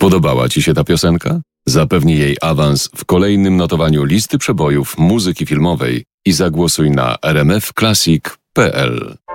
Podobała Ci się ta piosenka? Zapewnij jej awans w kolejnym notowaniu listy przebojów muzyki filmowej i zagłosuj na rmfclassic.pl.